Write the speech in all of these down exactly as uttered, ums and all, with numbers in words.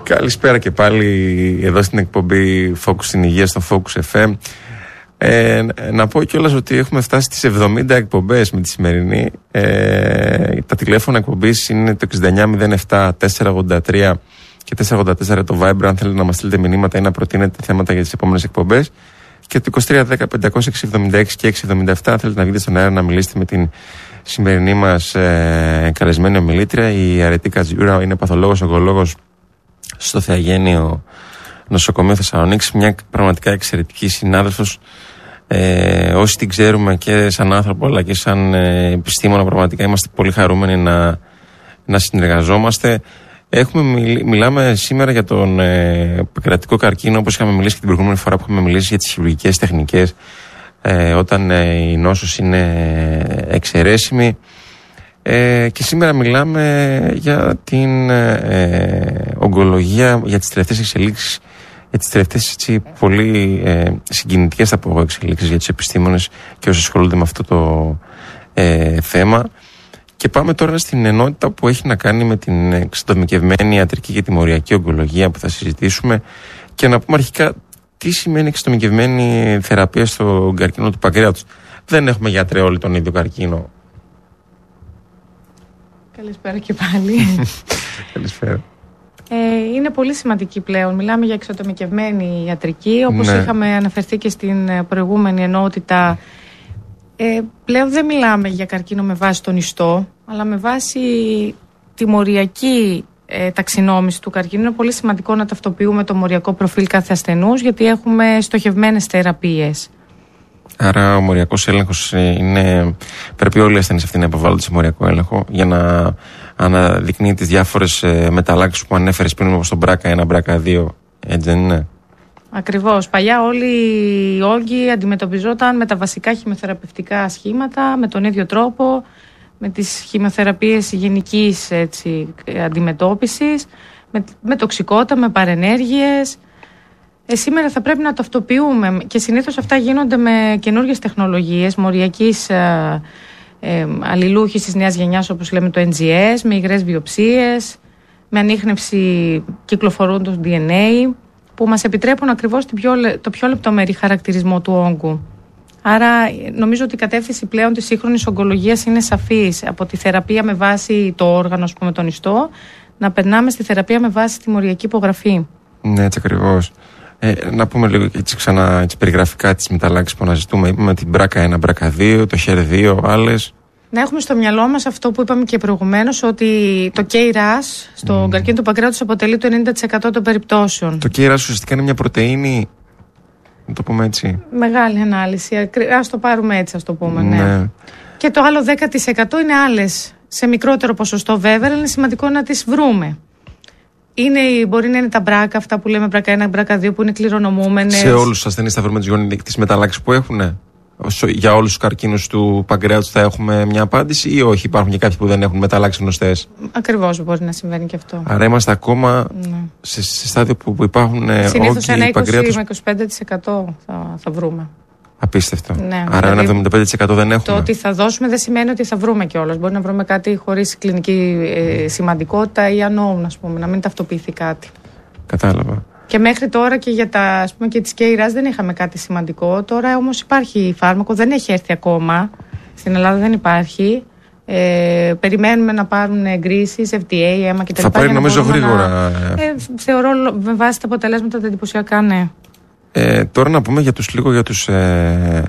Καλησπέρα και πάλι εδώ στην εκπομπή Focus στην Υγεία στο Focus εφ εμ. Ε, να πω κιόλας ότι έχουμε φτάσει στις εβδομήντα εκπομπές με τη σημερινή. Ε, τα τηλέφωνα εκπομπής είναι το εξήντα εννιά μηδέν επτά τετρακόσια ογδόντα τρία και τετρακόσια ογδόντα τέσσερα το Viber, αν θέλετε να μας στείλετε μηνύματα ή να προτείνετε θέματα για τις επόμενες εκπομπές. Και το είκοσι τρία δέκα πεντακόσια εβδομήντα έξι και εξακόσια εβδομήντα επτά, αν θέλετε να βγείτε στον αέρα να μιλήσετε με την σημερινή μας ε, καλεσμένη ομιλήτρια. Η Αρετή Κατζιούρα είναι παθολόγος, ογκολόγος στο Θεαγένειο Νοσοκομείο Θεσσαλονίκης, μια πραγματικά εξαιρετική συνάδελφος. Ε, όσοι την ξέρουμε και σαν άνθρωπο αλλά και σαν ε, επιστήμονα, πραγματικά είμαστε πολύ χαρούμενοι να, να συνεργαζόμαστε. Έχουμε, μιλ, μιλάμε σήμερα για τον ε, παγκρατικό καρκίνο, όπως είχαμε μιλήσει και την προηγούμενη φορά που είχαμε μιλήσει για τις χειρουργικές τεχνικές, ε, όταν ε, η νόσος είναι εξαιρέσιμη. Ε, και σήμερα μιλάμε για την ε, ογκολογία, για τις τελευταίες εξελίξεις, για τις τελευταίες έτσι, πολύ ε, συγκινητικές θα πω εξελίξεις για τους επιστήμονες και όσοι ασχολούνται με αυτό το ε, θέμα. Και πάμε τώρα στην ενότητα που έχει να κάνει με την εξατομικευμένη ιατρική και τιμωριακή ογκολογία που θα συζητήσουμε, και να πούμε αρχικά τι σημαίνει εξατομικευμένη θεραπεία στον καρκίνο του παγκρέατος. Δεν έχουμε γιατρέ όλοι τον ίδιο καρκίνο. Καλησπέρα και πάλι. Καλησπέρα. Ε, είναι πολύ σημαντική πλέον. Μιλάμε για εξατομικευμένη ιατρική, όπως ναι. είχαμε αναφερθεί και στην προηγούμενη ενότητα. Ε, πλέον δεν μιλάμε για καρκίνο με βάση τον ιστό, αλλά με βάση τιμωριακή ε, ταξινόμηση του καρκίνου. Είναι πολύ σημαντικό να ταυτοποιούμε το μοριακό προφίλ κάθε ασθενούς, γιατί έχουμε στοχευμένες θεραπείες. Άρα ο μοριακός έλεγχος είναι... Πρέπει όλοι οι ασθενείς αυτοί να υποβάλλονται σε μοριακό έλεγχο για να αναδεικνύει τις διάφορες ε, μεταλλάξεις που ανέφερες πριν, όπως τον μπράκα ένα, μπράκα δύο. Έτσι δεν είναι? Ακριβώς. Παλιά όλοι οι όγκοι αντιμετωπιζόταν με τα βασικά χημειοθεραπευτικά σχήματα, με τον ίδιο τρόπο, με τις χημειοθεραπείες γενικής έτσι, αντιμετώπισης, με, με τοξικότητα, με παρενέργειες. Ε, σήμερα θα πρέπει να ταυτοποιούμε, και συνήθως αυτά γίνονται με καινούργιες τεχνολογίες μοριακής ε, ε, αλληλούχης της νέας γενιάς, όπως λέμε το εν τζι ες, με υγρές βιοψίες, με ανίχνευση κυκλοφορούντος ντι εν έι, που μας επιτρέπουν ακριβώς πιο, το πιο λεπτομερή χαρακτηρισμό του όγκου. Άρα νομίζω ότι η κατεύθυνση πλέον της σύγχρονης ογκολογίας είναι σαφής. Από τη θεραπεία με βάση το όργανο, ας πούμε, τον ιστό, να περνάμε στη θεραπεία με βάση τη μοριακή υπογραφή. Ναι, έτσι ακριβώς. Ε, να πούμε λίγο έτσι ξανά έτσι, περιγραφικά τις μεταλλάξεις που αναζητούμε. Είπαμε την μπράκα ένα, μπράκα δύο, το χερ δύο, άλλες. Να έχουμε στο μυαλό μας αυτό που είπαμε και προηγουμένως, ότι το κέι ρας στον mm. καρκίνο του παγκρέατος αποτελεί το ενενήντα τοις εκατό των περιπτώσεων. Το κέι ρας ουσιαστικά είναι μια πρωτεΐνη, να το πούμε έτσι. Μεγάλη ανάλυση. Ας το πάρουμε έτσι, ας το πούμε. Ναι. Ναι. Και το άλλο δέκα τοις εκατό είναι άλλες, σε μικρότερο ποσοστό βέβαια, αλλά είναι σημαντικό να τις βρούμε. Είναι, μπορεί να είναι τα μπράκα, αυτά που λέμε μπράκα ένα, μπράκα δύο, που είναι κληρονομούμενες. Σε όλους τους ασθενείς θα βρούμε τις μεταλλάξεις που έχουν? Για όλους τους καρκίνους του παγκρέατος θα έχουμε μια απάντηση, ή όχι, υπάρχουν και κάποιοι που δεν έχουν μεταλλάξεις γνωστές? Ακριβώς, μπορεί να συμβαίνει και αυτό. Άρα είμαστε ακόμα ναι. σε, σε στάδιο που, που υπάρχουν συνήθως όγκοι ένα είκοσι παγκρέατος... με είκοσι πέντε τοις εκατό θα, θα βρούμε. Απίστευτο. Ναι, Άρα δηλαδή, ένα εβδομήντα πέντε τοις εκατό δεν έχουμε. Το ότι θα δώσουμε δεν σημαίνει ότι θα βρούμε κιόλας. Μπορεί να βρούμε κάτι χωρίς κλινική ε, σημαντικότητα ή unknown, ας πούμε, να μην ταυτοποιηθεί κάτι. Κατάλαβα. Και μέχρι τώρα και για τα, ας πούμε, και τις κέι ρας δεν είχαμε κάτι σημαντικό. Τώρα όμως υπάρχει φάρμακο, δεν έχει έρθει ακόμα. Στην Ελλάδα δεν υπάρχει. Ε, περιμένουμε να πάρουν εγκρίσεις, εφ ντι έι, έμα κτλ. Θα πάρει νομίζω γρήγορα. Να, ε, θεωρώ με βάση τα αποτελέσματα τα εντυπωσιακά, ναι. Ε, τώρα να πούμε για τους, λίγο για τους ε,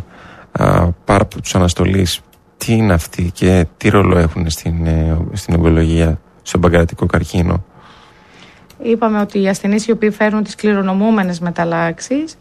πάρπου τους αναστολής. Τι είναι αυτοί και τι ρόλο έχουν στην, ε, στην ογκολογία, στον παγκρατικό καρκίνο? Είπαμε ότι οι ασθενείς οι οποίοι φέρνουν τις κληρονομούμενες μεταλλάξεις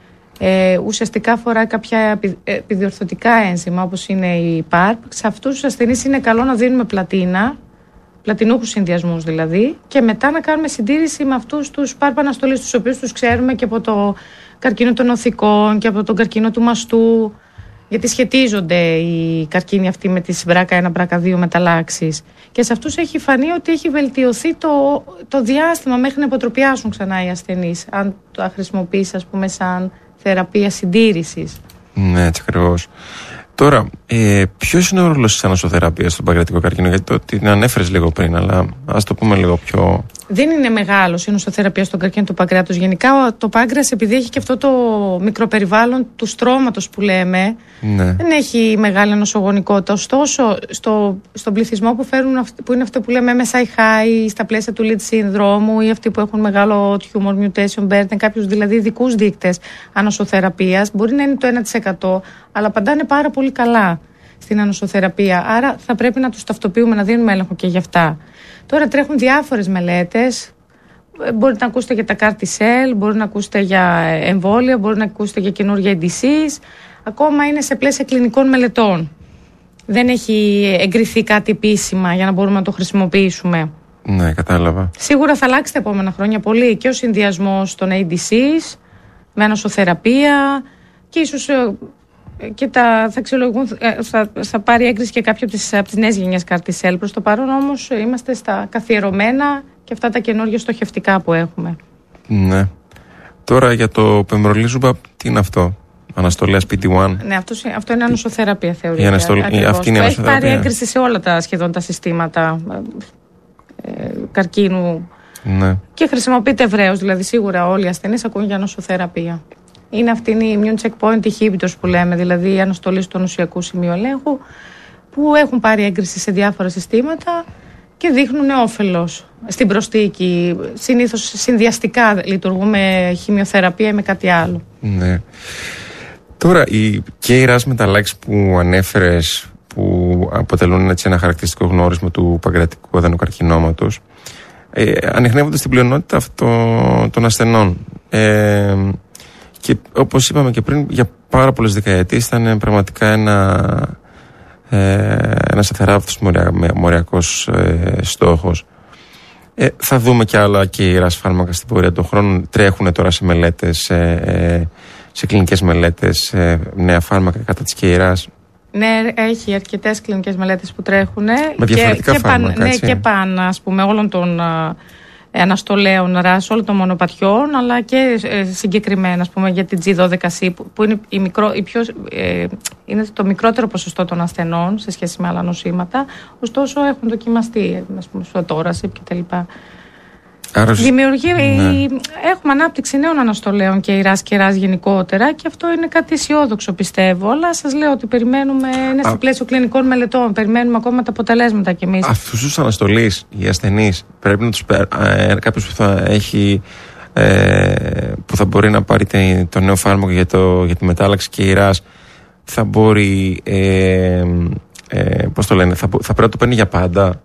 ε, ουσιαστικά αφορά κάποια επι, επιδιορθωτικά ένζημα, όπως είναι η πάρπ. Σε αυτούς τους ασθενείς είναι καλό να δίνουμε πλατίνα, πλατινούχους συνδυασμούς δηλαδή, και μετά να κάνουμε συντήρηση με αυτούς τους πάρπ αναστολής, τους οποίους τους ξέρουμε και από το καρκίνο των οθικών και από τον καρκίνο του μαστού, γιατί σχετίζονται οι καρκίνοι αυτοί με τις μπράκα ένα, μπράκα δύο μεταλλάξεις. Και σε αυτούς έχει φανεί ότι έχει βελτιωθεί το, το διάστημα μέχρι να υποτροπιάσουν ξανά οι ασθενείς, αν το χρησιμοποιήσει, ας πούμε, σαν θεραπεία συντήρησης. Ναι, έτσι ακριβώς. Τώρα, ε, ποιος είναι ο ρόλος της ανασοθεραπείας στον παγκρατικό καρκίνο? Γιατί το την ανέφερες λίγο πριν, αλλά ας το πούμε λίγο πιο... Δεν είναι μεγάλο η νοσοθεραπεία στον καρκίνο του παγκρέατος. Γενικά το πάγκρεας, επειδή έχει και αυτό το μικροπεριβάλλον του στρώματος που λέμε, ναι. δεν έχει μεγάλη νοσογονικότητα. Ωστόσο, στο, στον πληθυσμό που, φέρουν, που είναι αυτό που λέμε εμ ες άι high, στα πλαίσια του Lead συνδρόμου ή αυτοί που έχουν μεγάλο tumor mutation burden, κάποιους δηλαδή ειδικούς δείκτες ανοσοθεραπείας, μπορεί να είναι το ένα τοις εκατό, αλλά απαντάνε πάρα πολύ καλά στην ανοσοθεραπεία. Άρα θα πρέπει να τους ταυτοποιούμε, να δίνουμε έλεγχο και γι' αυτά. Τώρα τρέχουν διάφορες μελέτες. Μπορεί να ακούσετε για τα κάρ τι σελ, μπορεί να ακούσετε για εμβόλια, μπορεί να ακούσετε για καινούργια έι ντι σις. Ακόμα είναι σε πλαίσια κλινικών μελετών. Δεν έχει εγκριθεί κάτι επίσημα για να μπορούμε να το χρησιμοποιήσουμε. Ναι, κατάλαβα. Σίγουρα θα αλλάξει τα επόμενα χρόνια πολύ και ο συνδυασμός των έι ντι σις με ανοσοθεραπεία και ίσως και τα, θα, θα, θα πάρει έγκριση και κάποια από τις, από τις νέες γενιές κάρ τι σελ. Προς το παρόν όμως είμαστε στα καθιερωμένα και αυτά τα καινούργια στοχευτικά που έχουμε. Ναι. Τώρα για το Pembrolizumab, τι είναι αυτό? Αναστολέας πι ντι ουάν. Ναι, αυτό, αυτό είναι ανοσοθεραπεία θεωρείται. Η αναστολ... Αυτή είναι η ανοσοθεραπεία. Έχει πάρει έγκριση σε όλα τα σχεδόν τα συστήματα ε, καρκίνου. Ναι. Και χρησιμοποιείται ευρέως, δηλαδή σίγουρα όλοι οι ασθενείς ακούν για ανοσοθεραπεία. Είναι αυτή η immune checkpoint inhibitors που λέμε, δηλαδή η αναστολή του νοσιακού σημείου ελέγχου, που έχουν πάρει έγκριση σε διάφορα συστήματα και δείχνουν όφελος στην προσθήκη. Συνήθως συνδυαστικά λειτουργούμε χημειοθεραπεία ή με κάτι άλλο. Ναι. Τώρα, οι κέι ρας μεταλλάξεις που ανέφερες, που αποτελούν έτσι ένα χαρακτηριστικό γνώρισμα του παγκρατικού αδενοκαρκινώματος, ε, ανιχνεύονται στην πλειονότητα αυτών των ασθενών. Ε, και όπως είπαμε και πριν, για πάρα πολλές δεκαετίες ήταν πραγματικά ένα, ε, ένας αθεράπευτος μορια, μοριακός ε, στόχος. Ε, θα δούμε και άλλα κέι ρας φάρμακα στην πορεία των χρόνων. Τρέχουν τώρα σε μελέτες, ε, σε κλινικές μελέτες, ε, νέα φάρμακα κατά της κέι ρας. Ναι, έχει αρκετές κλινικές μελέτες που τρέχουν. Με διαφορετικά και, φάρμακα, και παν, ναι, και παν, ας πούμε, όλων των ε, αναστολέων ρας, όλων των μονοπατιών, αλλά και ε, συγκεκριμένα, ας πούμε, για την τζι δώδεκα σι, που, που είναι, η μικρό, η πιο, ε, είναι το μικρότερο ποσοστό των ασθενών σε σχέση με άλλα νοσήματα. Ωστόσο, έχουν δοκιμαστεί, ας πούμε, στο τόρασιπ κτλ. Άρα, Δημιουργεί, ναι. Έχουμε ανάπτυξη νέων αναστολέων και ρας και ρας γενικότερα και αυτό είναι κάτι αισιόδοξο, πιστεύω. Αλλά σας λέω ότι περιμένουμε, είναι στο πλαίσιο κλινικών μελετών, περιμένουμε ακόμα τα αποτελέσματα κι εμείς. Αυτούς τους αναστολείς, οι ασθενείς, πρέπει να τους ε, κάποιος που θα έχει ε, που θα μπορεί να πάρει το νέο φάρμακο για, το, για τη μετάλλαξη και ρας, θα μπορεί ε, ε, πώς το λένε, θα, θα πρέπει να το παίρνει για πάντα,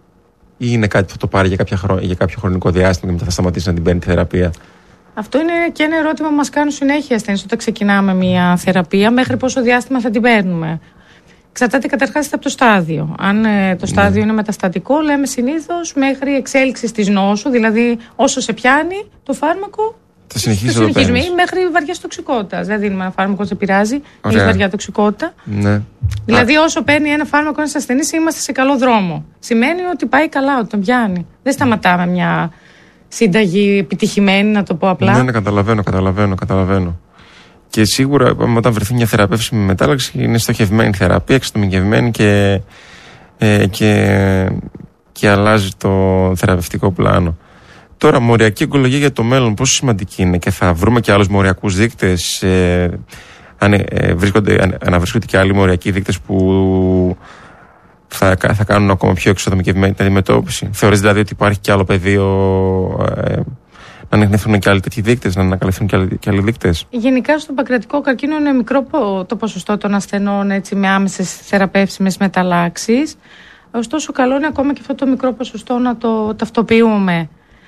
ή είναι κάτι που θα το πάρει για, κάποια χρόνο, για κάποιο χρονικό διάστημα και μετά θα σταματήσει να την παίρνει τη θεραπεία? Αυτό είναι και ένα ερώτημα που μας κάνουν συνέχεια ασθενείς όταν ξεκινάμε μια θεραπεία. Μέχρι πόσο διάστημα θα την παίρνουμε? Εξαρτάται καταρχάς από το στάδιο. Αν ε, το στάδιο ναι. είναι μεταστατικό, λέμε συνήθως μέχρι εξέλιξη της νόσου, δηλαδή όσο σε πιάνει το φάρμακο, θα συνεχίζουμε μέχρι βαριά τοξικότητα. Δεν δίνουμε ένα φάρμακο που σε πειράζει, έχει βαριά τοξικότητα. Ναι. Δηλαδή, Α. όσο παίρνει ένα φάρμακο ένας ασθενής, είμαστε σε καλό δρόμο. Σημαίνει ότι πάει καλά, ότι τον πιάνει. Δεν σταματάμε μια σύνταγη επιτυχημένη, να το πω απλά. Ναι, ναι, καταλαβαίνω, καταλαβαίνω, καταλαβαίνω. Και σίγουρα, όταν βρεθεί μια θεραπεύσιμη μετάλλαξη, είναι στοχευμένη θεραπεία, εξατομικευμένη και, ε, και, και αλλάζει το θεραπευτικό πλάνο. Τώρα, μοριακή ογκολογία για το μέλλον, πόσο σημαντική είναι, και θα βρούμε και άλλους μοριακούς δείκτες, ε, αν, ε, βρίσκονται, αναβρίσκονται και άλλοι μοριακοί δείκτες που θα, θα κάνουν ακόμα πιο εξατομικευμένη την αντιμετώπιση? Θεωρείς δηλαδή ότι υπάρχει και άλλο πεδίο ε, να ανοιχνευτούν και άλλοι τέτοιοι δείκτες, να ανακαλυφθούν και άλλοι, και άλλοι δείκτες? Γενικά στον παγκρατικό καρκίνο είναι μικρό το ποσοστό των ασθενών έτσι, με άμεσες θεραπεύσιμες μεταλλάξεις. Ωστόσο, καλό είναι ακόμα και αυτό το μικρό ποσοστό να το ταυτοποιούμε.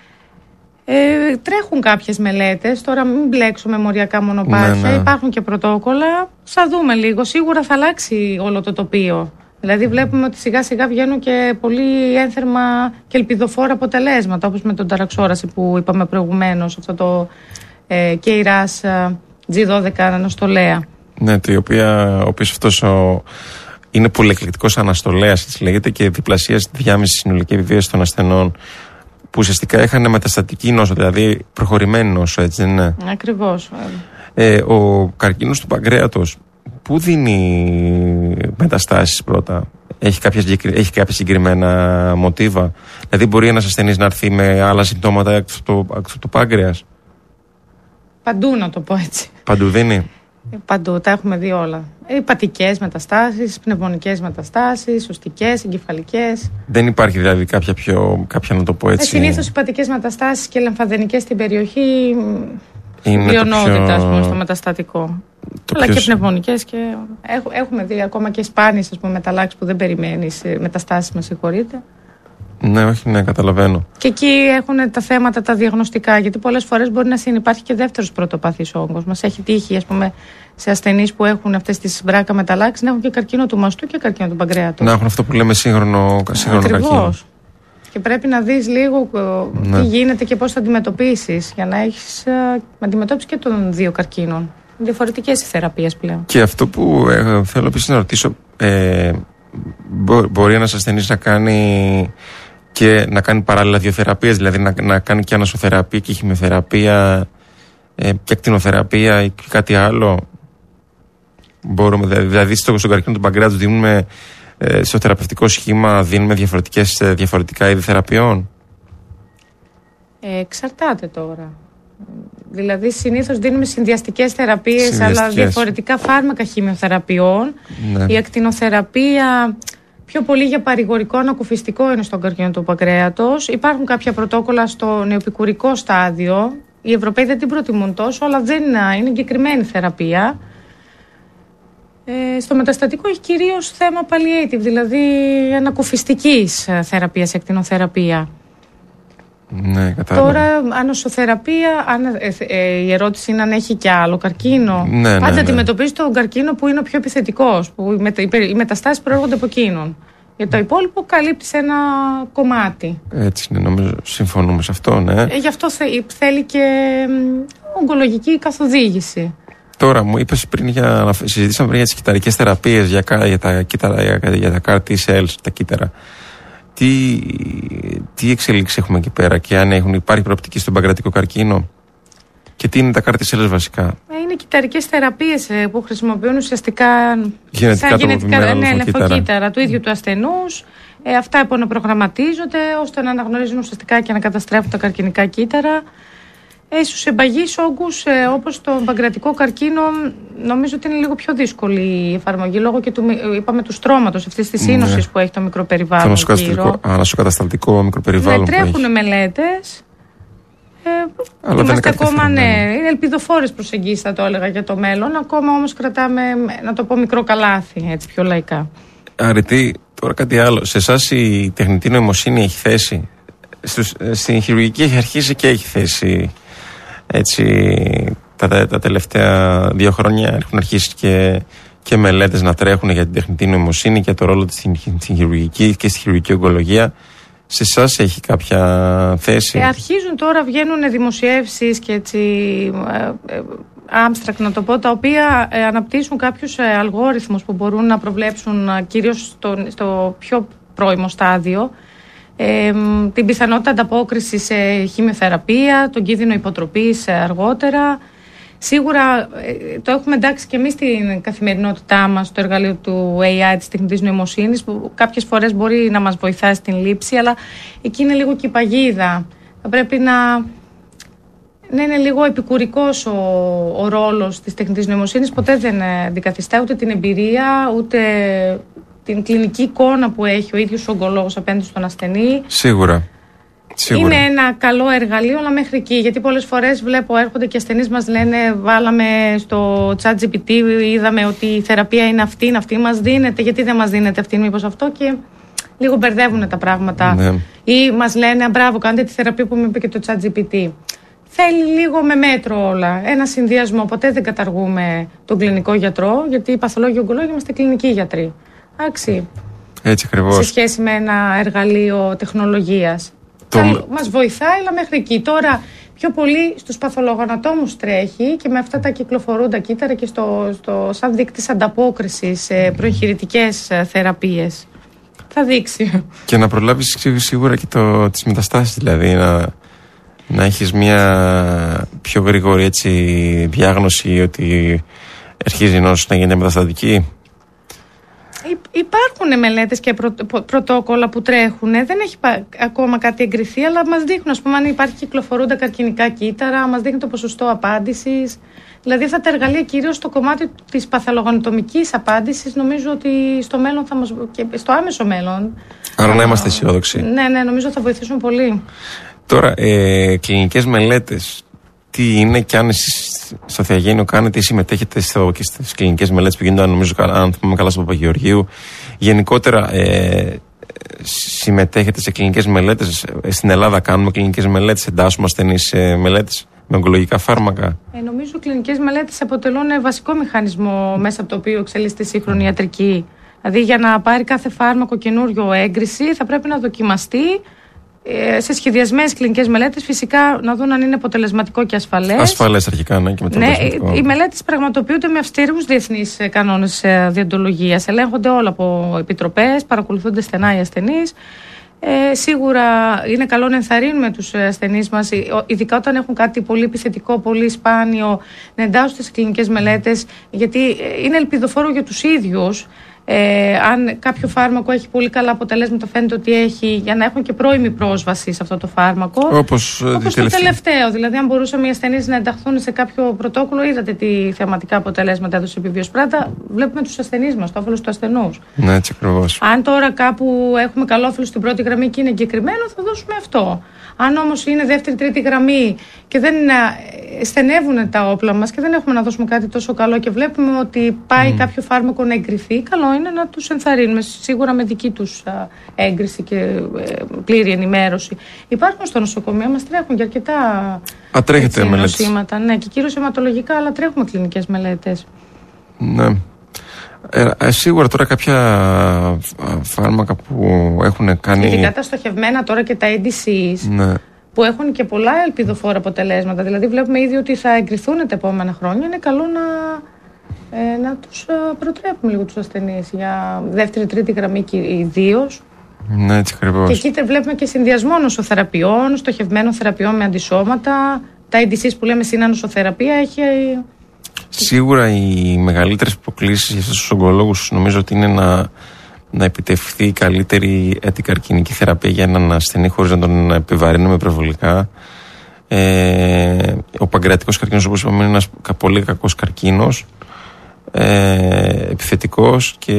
Ε, τρέχουν κάποιες μελέτες, τώρα μην μπλέξουμε μοριακά μονοπάτια, ναι, ναι. Υπάρχουν και πρωτόκολλα, θα δούμε λίγο, σίγουρα θα αλλάξει όλο το τοπίο. Δηλαδή βλέπουμε ότι σιγά σιγά βγαίνουν και πολύ ένθερμα και ελπιδοφόρα αποτελέσματα, όπως με τον ταραξόραση που είπαμε προηγουμένως, αυτό το ε, κέι ρας τζι δώδεκα αναστολέα. Ναι, το οποία, ο οποίος αυτός ο, είναι πολυεκλεκτικός αναστολέας, έτσι λέγεται, και διπλασίασε τη διάμεση συνολική επιβίωση των ασθενών που ουσιαστικά είχαν μεταστατική νόσο, δηλαδή προχωρημένη νόσο, έτσι δεν είναι? Ακριβώς. Ε, ο καρκίνος του παγκρέατος, πού δίνει μεταστάσεις πρώτα? Έχει κάποια, έχει κάποια συγκεκριμένα μοτίβα? Δηλαδή, μπορεί ένας ασθενής να έρθει με άλλα συμπτώματα έξω από το, το πάγκρεας? Παντού, να το πω έτσι. Παντού δίνει. Παντού, τα έχουμε δει όλα. Υπατικές μεταστάσεις, πνευμονικές μεταστάσεις, ουστικές, εγκεφαλικές. Δεν υπάρχει δηλαδή κάποια πιο, κάποια να το πω έτσι. Ε, συνήθως υπατικές μεταστάσεις και λεμφαδενικές στην περιοχή είναι πλειονότητα, πιο... ας πούμε, στο μεταστατικό. Το αλλά πιο... και πνευμονικές και έχουμε δει ακόμα και σπάνιες, ας πούμε, μεταλλάξεις που δεν περιμένεις, μεταστάσεις, με συγχωρείτε. Ναι, όχι, ναι, καταλαβαίνω. Και εκεί έχουν τα θέματα τα διαγνωστικά, γιατί πολλές φορές μπορεί να συνυπάρχει και δεύτερος πρωτοπαθής όγκος. Μας έχει τύχει, ας πούμε, σε ασθενείς που έχουν αυτές τις μπράκα μεταλλάξεις να έχουν και καρκίνο του μαστού και καρκίνο του παγκρέατος. Να έχουν αυτό που λέμε σύγχρονο, σύγχρονο καρκίνο. Και πρέπει να δεις λίγο ναι. τι γίνεται και πώς θα αντιμετωπίσεις για να έχεις αντιμετώπιση και των δύο καρκίνων. Διαφορετικές οι θεραπείες πλέον. Και αυτό που ε, θέλω επίσης να ρωτήσω, ε, μπο, μπορεί ένας ασθενής να κάνει και να κάνει παράλληλα δύο θεραπείες, δηλαδή να, να κάνει και ανασοθεραπεία και χημειοθεραπεία ε, και ακτινοθεραπεία ή και κάτι άλλο? Μπορούμε, δηλαδή στο, στον καρκίνο του παγκρέατος δίνουμε, ε, στο θεραπευτικό σχήμα δίνουμε διαφορετικές, διαφορετικά είδη θεραπείων? Ε, εξαρτάται τώρα. Δηλαδή συνήθως δίνουμε συνδυαστικές θεραπείες, συνδυαστικές, αλλά διαφορετικά φάρμακα χημειοθεραπείων. Ναι. Η ακτινοθεραπεία πιο πολύ για παρηγορικό ανακουφιστικό είναι στον καρκίνο του παγκρέατος. Υπάρχουν κάποια πρωτόκολλα στο νεοπικουρικό στάδιο. Οι Ευρωπαίοι δεν την προτιμούν τόσο, αλλά δεν είναι εγκεκριμένη θεραπεία. Ε, στο μεταστατικό έχει κυρίως θέμα palliative, δηλαδή ανακουφιστικής θεραπείας, ακτινοθεραπεία. Ναι, κατάλαβα. Τώρα, ανοσοθεραπεία, αν, ε, ε, η ερώτηση είναι αν έχει και άλλο καρκίνο. Ναι, ναι, Πάντα ναι. αντιμετωπίζει τον καρκίνο που είναι ο πιο επιθετικός, που οι, μετα, οι μεταστάσεις προέρχονται από εκείνον. Για το υπόλοιπο καλύπτει σε ένα κομμάτι. Έτσι είναι, νομίζω, συμφωνούμε σε αυτό, ναι. Ε, γι' αυτό θε, θέλει και μ, ογκολογική καθοδήγηση. Τώρα, μου είπες πριν, για, συζητήσαμε πριν για τις κυταρικές θεραπείες, για, για τα κύτταρα, για, για τα κάρ τι cells, τα κύτταρα. Τι, τι εξελίξεις έχουμε εκεί πέρα και αν έχουν, υπάρχει προοπτική στον παγκρατικό καρκίνο? Και τι είναι τα κάρ τι cells βασικά? Είναι κυταρικές θεραπείες που χρησιμοποιούν ουσιαστικά γενετικά, γενετικά ναι, λεμφοκύτταρα του ίδιου του ασθενούς. Ε, αυτά επωνοπρογραμματίζονται ώστε να αναγνωρίζουν ουσιαστικά και να καταστρέφουν τα καρκινικά κύτταρα. Ε, στους εμπαγείς όγκους, ε, όπως το παγκρατικό καρκίνο, νομίζω ότι είναι λίγο πιο δύσκολη η εφαρμογή λόγω και του, είπαμε, του στρώματος, αυτής της σύνοσης, ναι, που έχει το μικροπεριβάλλον. Το ανασοκατασταλτικό μικροπεριβάλλον. Ναι, τρέχουν μελέτες. Ε, είμαστε ακόμα, ναι, είναι ελπιδοφόρες προσεγγίσεις, θα το έλεγα, για το μέλλον. Ακόμα όμως κρατάμε, να το πω, μικρό καλάθι, έτσι πιο λαϊκά. Αρετή, τώρα κάτι άλλο. Σε εσάς η τεχνητή νοημοσύνη έχει θέση? Στους, στην χειρουργική έχει αρχίσει και έχει θέση. Έτσι, τα, τα τελευταία δύο χρόνια έχουν αρχίσει και, και μελέτες να τρέχουν για την τεχνητή νοημοσύνη και το ρόλο της στην, στην χειρουργική και στη χειρουργική ογκολογία. Σε εσάς έχει κάποια θέση? Ε, αρχίζουν τώρα, βγαίνουν δημοσιεύσεις και έτσι ε, ε, άμστρακτ να το πω, τα οποία ε, αναπτύσσουν κάποιους ε, αλγόριθμους που μπορούν να προβλέψουν ε, κυρίως στο, στο πιο πρώιμο στάδιο Ε, την πιθανότητα ανταπόκριση σε χημειοθεραπεία, τον κίνδυνο υποτροπής αργότερα. Σίγουρα ε, το έχουμε εντάξει και εμείς στην καθημερινότητά μας, το εργαλείο του έι άι, της τεχνητής νοημοσύνης, που κάποιες φορές μπορεί να μας βοηθάει στην λήψη, αλλά εκεί είναι λίγο και η παγίδα. Θα πρέπει να, να είναι λίγο επικουρικός ο, ο ρόλος της τεχνητής νοημοσύνης. Ποτέ δεν αντικαθιστά ούτε την εμπειρία, ούτε την κλινική εικόνα που έχει ο ίδιος ο ογκολόγος απέναντι στον ασθενή. Σίγουρα. Σίγουρα. Είναι ένα καλό εργαλείο, αλλά μέχρι εκεί. Γιατί πολλές φορές βλέπω, έρχονται και ασθενείς μας λένε, βάλαμε στο ChatGPT, είδαμε ότι η θεραπεία είναι αυτή, είναι αυτή, μας δίνεται. Γιατί δεν μας δίνεται αυτή, μήπως αυτό? Και λίγο μπερδεύουν τα πράγματα. Ναι. Ή μας λένε, μπράβο, κάντε τη θεραπεία που μου είπε και το ChatGPT. Θέλει λίγο με μέτρο όλα. Ένα συνδυασμό. Ποτέ δεν καταργούμε τον κλινικό γιατρό, γιατί οι παθολόγοι ογκολόγοι είμαστε κλινικοί γιατροί. Εντάξει. Έτσι ακριβώς. Σε σχέση με ένα εργαλείο τεχνολογίας. Το... Μας βοηθάει, αλλά μέχρι εκεί. Τώρα πιο πολύ στους παθολογανατόμους τρέχει και με αυτά τα κυκλοφορούντα κύτταρα και στο, στο, σαν δείκτης ανταπόκρισης σε προεγχειρητικές θεραπείες. Θα δείξει. Και να προλάβεις σίγουρα και το, τις μεταστάσεις, δηλαδή να, να έχεις μια πιο γρήγορη έτσι, διάγνωση ότι αρχίζει η νόσος να γίνεται μεταστατική. Υπάρχουν μελέτες και πρω, πρωτόκολλα που τρέχουν. Δεν έχει πα, ακόμα κάτι εγκριθεί, αλλά μας δείχνουν, ας πούμε, αν υπάρχει κυκλοφορούντα καρκινικά κύτταρα, μας δείχνει το ποσοστό απάντησης. Δηλαδή αυτά τα εργαλεία, κυρίως στο κομμάτι της παθολογανατομικής απάντησης, νομίζω ότι στο μέλλον θα μας, και στο άμεσο μέλλον. Άρα να είμαστε αισιόδοξοι. Ναι, ναι, νομίζω θα βοηθήσουν πολύ. Τώρα, ε, κλινικές μελέτες, τι είναι και αν εσείς στο Θεαγένειο κάνετε ή συμμετέχετε στο, και στις κλινικές μελέτες που γίνονται, νομίζω, αν θυμάμαι καλά, στο Παπαγεωργίου. Γενικότερα, ε, συμμετέχετε σε κλινικές μελέτες. Στην Ελλάδα κάνουμε κλινικές μελέτες, εντάσσουμε ασθενείς σε μελέτες με ογκολογικά φάρμακα. Ε, νομίζω οι κλινικές μελέτες αποτελούν βασικό μηχανισμό μέσα από το οποίο εξελίσσεται η σύγχρονη ιατρική. Δηλαδή, για να πάρει κάθε φάρμακο καινούριο έγκριση, θα πρέπει να δοκιμαστεί σε σχεδιασμένες κλινικές μελέτες, φυσικά να δουν αν είναι αποτελεσματικό και ασφαλές. Ασφαλές αρχικά, ναι, και ναι, οι μελέτες πραγματοποιούνται με αυστηρούς διεθνείς κανόνες διοντολογίας. Ελέγχονται όλα από επιτροπές, παρακολουθούνται στενά οι ασθενείς. Ε, σίγουρα είναι καλό να ενθαρρύνουμε τους ασθενείς μας, ειδικά όταν έχουν κάτι πολύ επιθετικό, πολύ σπάνιο, να εντάσσονται σε κλινικές μελέτες, γιατί είναι ελπιδοφόρο για τους ίδιους. Ε, αν κάποιο φάρμακο έχει πολύ καλά αποτελέσματα, φαίνεται ότι έχει, για να έχουν και πρώιμη πρόσβαση σε αυτό το φάρμακο. Όπως, Όπως το τελευταίο. Δηλαδή, αν μπορούσαμε οι ασθενείς να ενταχθούν σε κάποιο πρωτόκολλο, είδατε τι θεαματικά αποτελέσματα έδωσε η Επιβιοσπράτα. Βλέπουμε τους ασθενείς μας, το όφελος του ασθενούς. Ναι, έτσι ακριβώς. Αν τώρα κάπου έχουμε καλό όφελος στην πρώτη γραμμή και είναι εγκεκριμένο, θα δώσουμε αυτό. Αν όμως είναι δεύτερη-τρίτη γραμμή και δεν στενεύουν τα όπλα μας και δεν έχουμε να δώσουμε κάτι τόσο καλό και βλέπουμε ότι πάει mm. κάποιο φάρμακο να εγκριθεί, καλό είναι να τους ενθαρρύνουμε, σίγουρα με δική τους α, έγκριση και ε, πλήρη ενημέρωση. Υπάρχουν στο νοσοκομείο μας, τρέχουν και αρκετά Α, τρέχετε μελέτες. Νοσήματα, ναι, και κυρίως αιματολογικά, αλλά τρέχουμε κλινικές μελέτες. Ναι. Ε, ε, σίγουρα τώρα κάποια φάρμακα που έχουν κάνει. Ειδικά τα στοχευμένα τώρα και τα έι ντι σις, ναι, που έχουν και πολλά ελπιδοφόρα αποτελέσματα. Δηλαδή, βλέπουμε ήδη ότι θα εγκριθούν τα επόμενα χρόνια. Είναι καλό να, ε, να τους προτρέπουμε λίγο τους ασθενείς για δεύτερη-τρίτη γραμμή ιδίως. Ναι, έτσι ακριβώς. Και εκεί βλέπουμε και συνδυασμό νοσοθεραπείων, στοχευμένων θεραπείων με αντισώματα. Τα έι ντι σις που λέμε συνανοσοθεραπεία έχει. Σίγουρα οι μεγαλύτερες προκλήσεις για τους ογκολόγους νομίζω ότι είναι να, να επιτευχθεί η καλύτερη αντικαρκινική θεραπεία για έναν ασθενή χωρίς να τον επιβαρύνουμε υπερβολικά. Ε, ο παγκρατικός καρκίνος, όπως είπαμε, είναι ένας πολύ κακός καρκίνος, ε, επιθετικός και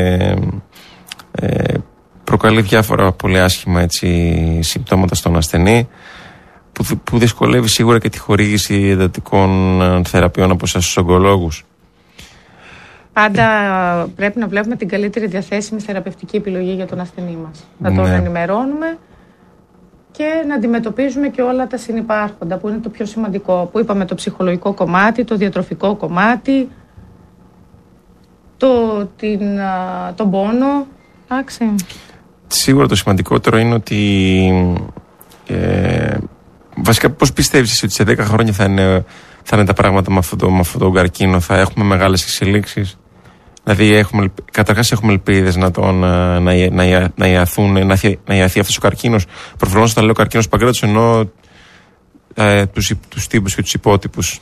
ε, προκαλεί διάφορα πολύ άσχημα έτσι, συμπτώματα στον ασθενή, Που, που δυσκολεύει σίγουρα και τη χορήγηση εντατικών θεραπείων από εσάς τους ογκολόγους. Πάντα πρέπει να βλέπουμε την καλύτερη διαθέσιμη θεραπευτική επιλογή για τον ασθενή μας. Να τον ναι. ενημερώνουμε και να αντιμετωπίζουμε και όλα τα συνυπάρχοντα που είναι το πιο σημαντικό. Που είπαμε, το ψυχολογικό κομμάτι, το διατροφικό κομμάτι, το, την, τον πόνο. Άξι. Σίγουρα το σημαντικότερο είναι ότι ε, βασικά, πώς πιστεύεις εσύ ότι σε δέκα χρόνια θα είναι, θα είναι τα πράγματα με αυτόν το, αυτό το καρκίνο, θα έχουμε μεγάλες εξελίξεις? Δηλαδή, έχουμε, καταρχάς έχουμε ελπίδες να, τον, να, να, να, να ιαθούν, να, να ιαθεί αυτός ο καρκίνος. Προφανώς όταν λέω καρκίνος παγκράτους εννοώ ε, τους, τους τύπους και τους υπότυπους.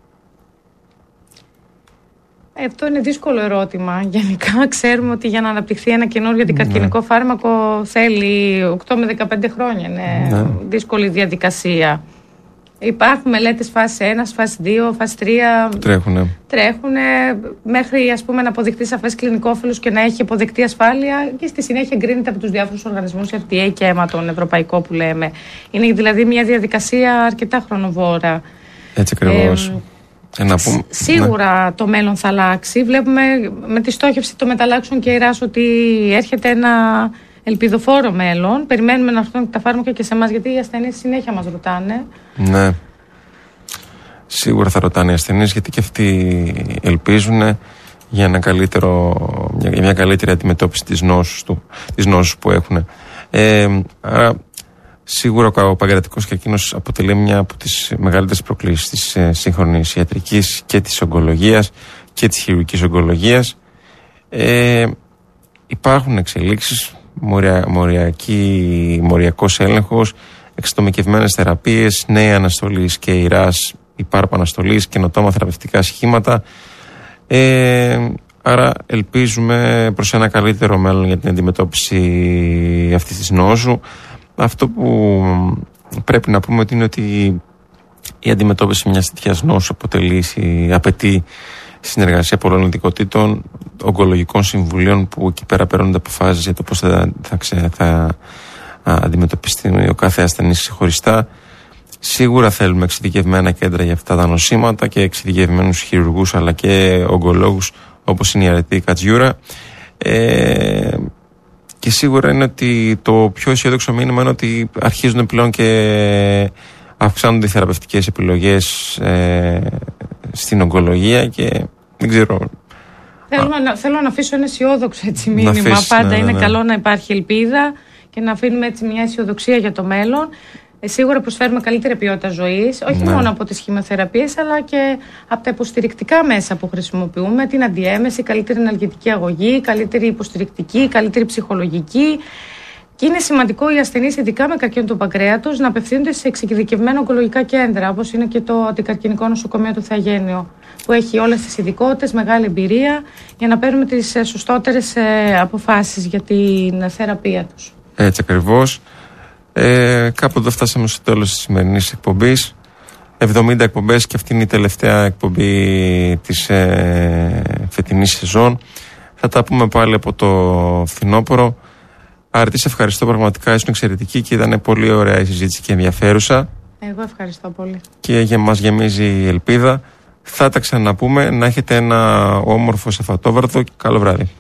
Αυτό είναι δύσκολο ερώτημα. Γενικά ξέρουμε ότι για να αναπτυχθεί ένα καινούριο αντικαρκινικό ναι. φάρμακο θέλει οκτώ με δεκαπέντε χρόνια. Είναι ναι. δύσκολη διαδικασία. Υπάρχουν μελέτες φάση ένα, φάση δύο, φάση τρία. Τρέχουνε. Τρέχουνε μέχρι ας πούμε, να αποδειχτεί σαφές κλινικό όφελος και να έχει αποδεικτεί ασφάλεια και στη συνέχεια εγκρίνεται από τους διάφορους οργανισμούς εφ ντι έι και αίμα τον ευρωπαϊκό που λέμε. Είναι δηλαδή μια διαδικασία αρκετά χρονοβόρα. Έτσι ακριβώς. Ε, Ε, να πούμε, Σίγουρα ναι. το μέλλον θα αλλάξει. Βλέπουμε με τη στόχευση το μεταλλάξουν και η ΡΑΣ ότι έρχεται ένα ελπιδοφόρο μέλλον. Περιμένουμε να έρθουν τα φάρμακα και σε εμάς, γιατί οι ασθενείς συνέχεια μας ρωτάνε. Ναι. Σίγουρα θα ρωτάνε οι ασθενείς, γιατί και αυτοί ελπίζουν για, ένα καλύτερο, για μια καλύτερη αντιμετώπιση της νόσους, του, της νόσους που έχουν. Ε, άρα, σίγουρα ο παγκρατικός καρκίνος αποτελεί μια από τις μεγαλύτερες προκλήσεις της ε, σύγχρονης ιατρικής και της ογκολογίας και της χειρουργικής ογκολογίας. Ε, υπάρχουν εξελίξεις, μορια, μοριακή, μοριακός έλεγχος, εξατομικευμένες θεραπείες, νέα αναστολής και η ΡΑΣ, υπάρπα αναστολής, καινοτόμα θεραπευτικά σχήματα. Ε, Άρα ελπίζουμε προς ένα καλύτερο μέλλον για την αντιμετώπιση αυτής της νόσου. Αυτό που πρέπει να πούμε ότι είναι ότι η αντιμετώπιση μιας τέτοιας νόσου αποτελεί, απαιτεί συνεργασία πολλών ειδικοτήτων, ογκολογικών συμβουλίων που εκεί πέρα παίρνονται αποφάσεις για το πώς θα, θα, ξε, θα αντιμετωπιστεί ο κάθε ασθενής ξεχωριστά. Σίγουρα θέλουμε εξειδικευμένα κέντρα για αυτά τα νοσήματα και εξειδικευμένους χειρουργούς αλλά και ογκολόγους όπως είναι η Αρετή Κατζιούρα. Ε, και σίγουρα είναι ότι το πιο αισιόδοξο μήνυμα είναι ότι αρχίζουν πλέον και αυξάνονται οι θεραπευτικές επιλογές ε, στην ογκολογία και δεν ξέρω. Θέλω, Α, να, θέλω να αφήσω ένα αισιόδοξο έτσι μήνυμα. Αφήσεις, Πάντα ναι, είναι ναι. καλό να υπάρχει ελπίδα και να αφήνουμε έτσι μια αισιοδοξία για το μέλλον. Ε, σίγουρα προσφέρουμε καλύτερη ποιότητα ζωής, όχι ναι. μόνο από τις χημειοθεραπείες, αλλά και από τα υποστηρικτικά μέσα που χρησιμοποιούμε, την αντιέμεση, καλύτερη ενεργητική αγωγή, καλύτερη υποστηρικτική, καλύτερη ψυχολογική. Και είναι σημαντικό οι ασθενείς, ειδικά με καρκίνο του παγκρέατος, να απευθύνονται σε εξειδικευμένα ογκολογικά κέντρα, όπως είναι και το αντικαρκινικό νοσοκομείο του Θεαγένειο, που έχει όλες τις ειδικότητες, μεγάλη εμπειρία, για να παίρνουμε τις σωστότερες αποφάσεις για την θεραπεία τους. Έτσι ακριβώς. Ε, κάπου εδώ φτάσαμε στο τέλος της σημερινής εκπομπής. εβδομήντα εκπομπές και αυτή είναι η τελευταία εκπομπή της ε, φετινής σεζόν. Θα τα πούμε πάλι από το φθινόπωρο. Άρτη, σε ευχαριστώ πραγματικά, ήσουν εξαιρετική και ήταν πολύ ωραία η συζήτηση και ενδιαφέρουσα. Εγώ ευχαριστώ πολύ. Και για μας γεμίζει η ελπίδα. Θα τα ξαναπούμε. Να έχετε ένα όμορφο Σαββατόβραδο και καλό βράδυ.